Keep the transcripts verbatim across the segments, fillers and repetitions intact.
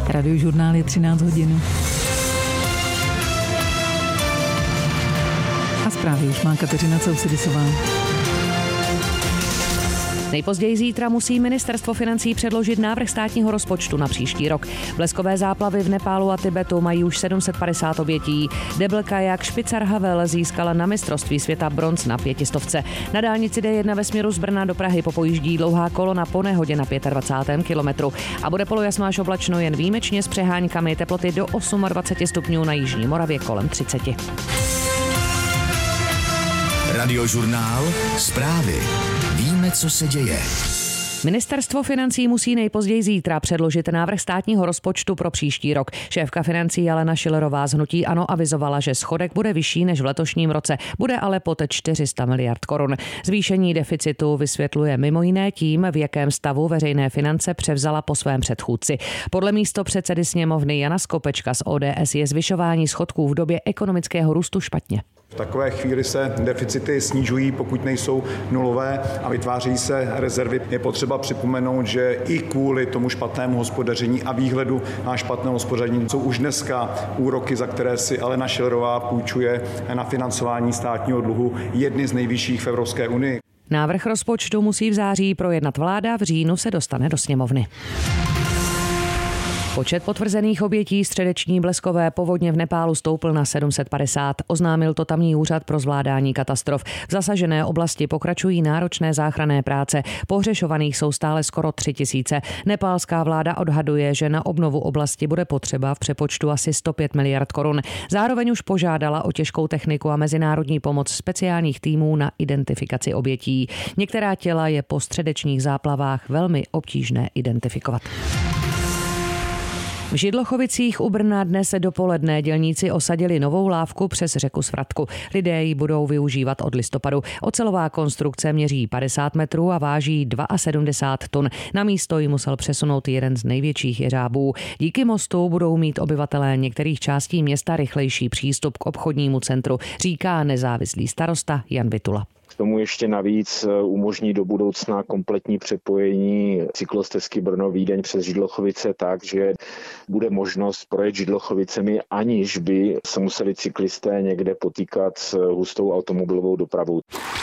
Radiožurnál je třináct hodin. A zprávy už má Kateřina Sousedisová. Nejpozději zítra musí ministerstvo financí předložit návrh státního rozpočtu na příští rok. Bleskové záplavy v Nepálu a Tibetu mají už sedm set padesát obětí. Deblkajak Špicar Havel získala na mistrovství světa bronz na pětistovce. Na dálnici D jedna ve směru z Brna do Prahy popojíždí dlouhá kolona po nehodě na dvacátém pátém kilometru. A bude polojasno až oblačno, jen výjimečně s přeháňkami, teploty do dvacet osm stupňů, na jižní Moravě kolem třicet. Radiožurnál, zprávy. Víme, co se děje. Ministerstvo financí musí nejpozději zítra předložit návrh státního rozpočtu pro příští rok. Šéfka financí Alena Schillerová z hnutí ANO avizovala, že schodek bude vyšší než v letošním roce, bude ale pod čtyři sta miliard korun. Zvýšení deficitu vysvětluje mimo jiné tím, v jakém stavu veřejné finance převzala po svém předchůdci. Podle místopředsedy sněmovny Jana Skopečka z O D S je zvyšování schodků v době ekonomického růstu špatně. V takové chvíli se deficity snižují, pokud nejsou nulové, a vytváří se rezervy. Je potřeba připomenout, že i kvůli tomu špatnému hospodaření a výhledu na špatné hospodaření jsou už dneska úroky, za které si Alena Schillerová půjčuje na financování státního dluhu, jedny z nejvyšších v Evropské unii. Návrh rozpočtu musí v září projednat vláda, v říjnu se dostane do sněmovny. Počet potvrzených obětí středeční bleskové povodně v Nepálu stoupl na sedm set padesát, oznámil to tamní úřad pro zvládání katastrof. V zasažené oblasti pokračují náročné záchranné práce, pohřešovaných jsou stále skoro tři tisíce. Nepálská vláda odhaduje, že na obnovu oblasti bude potřeba v přepočtu asi sto pět miliard korun. Zároveň už požádala o těžkou techniku a mezinárodní pomoc speciálních týmů na identifikaci obětí. Některá těla je po středečních záplavách velmi obtížné identifikovat. V Židlochovicích u Brna dnes dopoledne dělníci osadili novou lávku přes řeku Svratku. Lidé ji budou využívat od listopadu. Ocelová konstrukce měří padesát metrů a váží sedmdesát dva tun. Na místo ji musel přesunout jeden z největších jeřábů. Díky mostu budou mít obyvatelé některých částí města rychlejší přístup k obchodnímu centru, říká nezávislý starosta Jan Vitula. K tomu ještě navíc umožní do budoucna kompletní přepojení cyklostezky Brno-Vídeň přes Židlochovice tak, že bude možnost projet Židlochovicemi, aniž by se museli cyklisté někde potýkat s hustou automobilovou dopravou.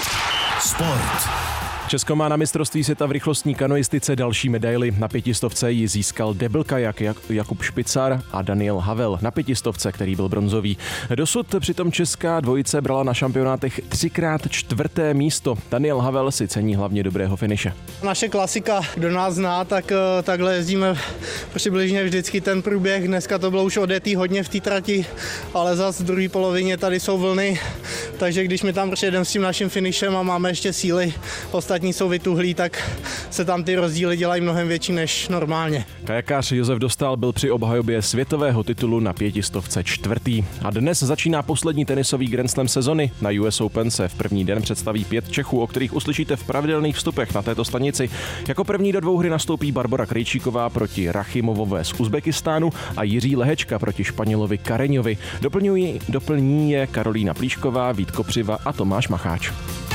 Sport. Česko má na mistrovství světa v rychlostní kanoistice další medaili. Na pětistovce ji získal deblkajak Jakub Špicar a Daniel Havel na pětistovce, který byl bronzový. Dosud přitom česká dvojice brala na šampionátech třikrát čtvrté místo. Daniel Havel si cení hlavně dobrého finiše. Naše klasika, kdo nás zná, tak takhle jezdíme přibližně vždycky ten průběh. Dneska to bylo už odjetý hodně v té trati, ale zas v druhé polovině tady jsou vlny, takže když my tam přijedeme s tím naším finišem a máme ještě síly, ostatní jsou vytuhlí, tak se tam ty rozdíly dělají mnohem větší než normálně. Kajakář Josef Dostál byl při obhajobě světového titulu na pětistovce čtvrtý. A dnes začíná poslední tenisový Grand Slam sezony. Na U S Open se v první den představí pět Čechů, o kterých uslyšíte v pravidelných vstupech na této stanici. Jako první do dvou hry nastoupí Barbora Krejčíková proti Rachimovové z Uzbekistánu a Jiří Lehečka proti Španělovi Kareňovi. Doplňují, doplní je Karolína Plíšková, Vít Kopřiva a Tomáš Macháč.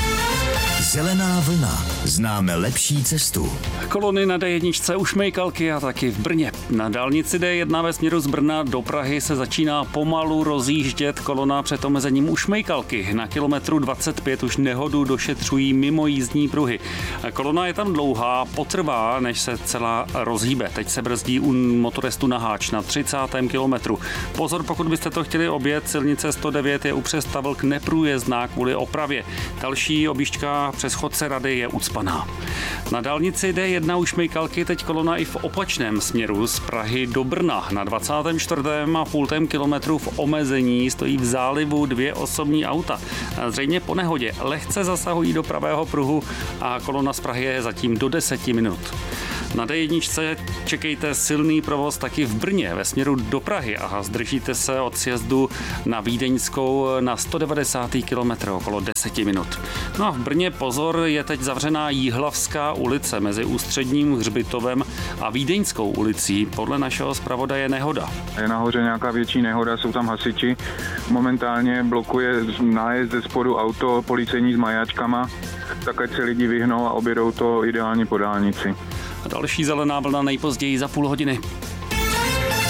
Zelená vlna. Známe lepší cestu. Kolony na D jedna u Šmejkalky a taky v Brně. Na dálnici D jedna ve směru z Brna do Prahy se začíná pomalu rozjíždět kolona před omezením u Šmejkalky. Na kilometru dvacet pět už nehodu došetřují mimo jízdní pruhy. Kolona je tam dlouhá, potrvá, než se celá rozhýbe. Teď se brzdí u motorestu na Háč na třicátém kilometru. Pozor, pokud byste to chtěli objet, silnice sto devět je u Přestavlk neprůjezdná kvůli opravě. Další objížďka přes chodce Rady je ucpaná. Na dálnici D jedna u Šmejkalky teď kolona i v opačném směru z Prahy do Brna. Na dvacátém čtvrtém a půl kilometru v omezení stojí v zálivu dvě osobní auta. Zřejmě po nehodě lehce zasahují do pravého pruhu a kolona z Prahy je zatím do deseti minut. Na D jedna čekejte silný provoz taky v Brně ve směru do Prahy a zdržíte se od sjezdu na Vídeňskou na sto devadesátém kilometru okolo deseti minut. No a v Brně pozor, je teď zavřená Jihlavská ulice mezi Ústředním hřbitovem a Vídeňskou ulicí. Podle našeho zpravodaje nehoda. Je nahoře nějaká větší nehoda, jsou tam hasiči. Momentálně blokuje nájezd ze spodu auto policejní s majáčkama, tak ať se lidi vyhnou a objedou to ideálně po dálnici. A další zelená vlna nejpozději za půl hodiny.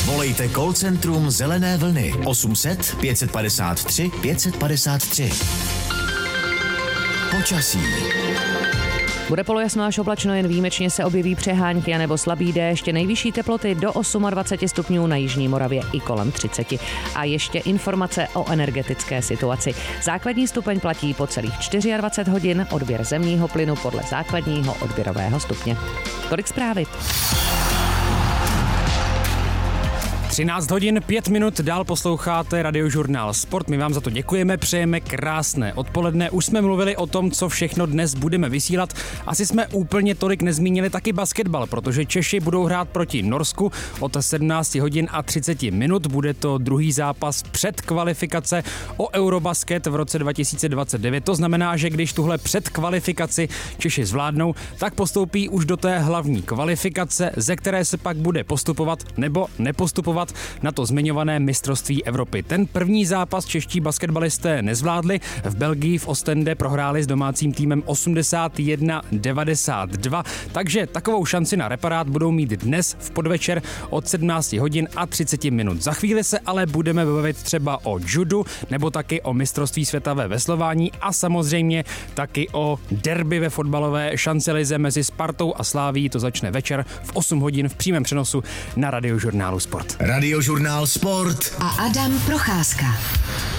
Volejte call centrum Zelené vlny osm set pět padesát tři pět padesát tři. Počasí. Bude polojasno až oblačno, jen výjimečně se objeví přehánky anebo slabý déšť. Nejvyšší teploty do dvacet osm stupňů na jižní Moravě i kolem třicet. A ještě informace o energetické situaci. Základní stupeň platí po celých dvacet čtyři hodin, odběr zemního plynu podle základního odběrového stupně. Tolik zprávy. třináct hodin, pět minut, dál posloucháte Radiožurnál Sport. My vám za to děkujeme, přejeme krásné odpoledne. Už jsme mluvili o tom, co všechno dnes budeme vysílat. Asi jsme úplně tolik nezmínili taky basketbal, protože Češi budou hrát proti Norsku od sedmnáct hodin a třicet minut. Bude to druhý zápas před kvalifikace o Eurobasket v roce dva tisíce dvacet devět. To znamená, že když tuhle předkvalifikaci Češi zvládnou, tak postoupí už do té hlavní kvalifikace, ze které se pak bude postupovat nebo nepostupovat na to zmiňované mistrovství Evropy. Ten první zápas čeští basketbalisté nezvládli. V Belgii v Ostende prohráli s domácím týmem osmdesát jedna devadesát dva, takže takovou šanci na reparát budou mít dnes v podvečer od sedmnáct hodin a třicet minut. Za chvíli se ale budeme bavit třeba o judu nebo taky o mistrovství světa ve veslování a samozřejmě taky o derby ve fotbalové šancelize mezi Spartou a Slávií. To začne večer v osm hodin v přímém přenosu na Radiožurnálu Sport. Radiožurnál Sport a Adam Procházka.